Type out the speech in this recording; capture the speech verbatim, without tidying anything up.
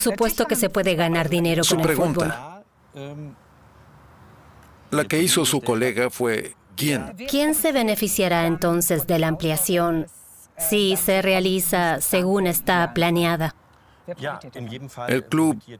Supuesto que se puede ganar dinero Su con el fútbol. pregunta. La que hizo su colega fue ¿quién? ¿Quién se beneficiará entonces de la ampliación si se realiza según está planeada? El club